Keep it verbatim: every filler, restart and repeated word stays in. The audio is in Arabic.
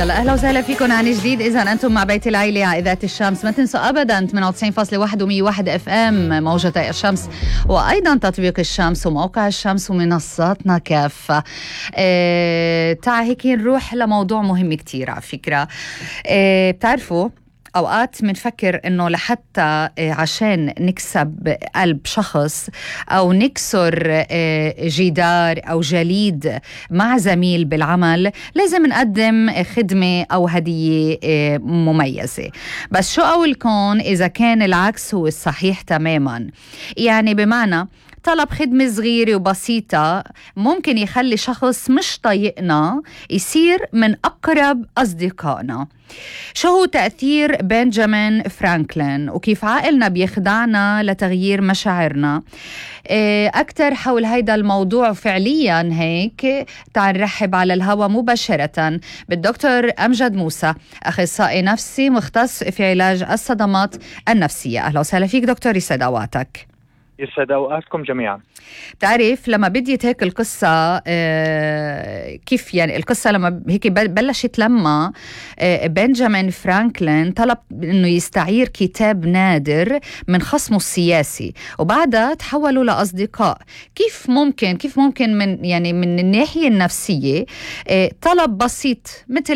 يلا أهلا وسهلا فيكم عن جديد. إذا أنتم مع بيت العيلة على إذاعة الشمس، ما تنسوا أبدا ثمانية وتسعين فاصلة واحد ومية وواحد اف ام موجة الشمس، وأيضا تطبيق الشمس وموقع الشمس ومنصاتنا كافة. اه تعا هيك نروح لموضوع مهم كتير على فكرة. اه بتعرفوا أوقات منفكر إنه لحتى عشان نكسب قلب شخص أو نكسر جدار أو جليد مع زميل بالعمل لازم نقدم خدمة أو هدية مميزة. بس شو قولكم إذا كان العكس هو الصحيح تماما؟ يعني بمعنى طلب خدمة صغيرة وبسيطة ممكن يخلي شخص مش طايقنا يصير من أقرب أصدقائنا. شو هو تأثير بنجامين فرانكلين وكيف عقلنا بيخدعنا لتغيير مشاعرنا؟ أكتر حول هيدا الموضوع فعليا هيك تعال نرحب على الهوا مباشرة بالدكتور أمجد موسى، أخصائي نفسي مختص في علاج الصدمات النفسية. أهلا وسهلا فيك دكتور، يسعد أوقاتك. يسعد أوقاتكم جميعا. بتعرف لما بديت هيك القصة آه كيف يعني القصة لما هيك بلشت لما آه بنجامين فرانكلين طلب إنه يستعير كتاب نادر من خصمه السياسي وبعدها تحولوا لأصدقاء. كيف ممكن كيف ممكن من يعني من الناحية النفسية آه طلب بسيط مثل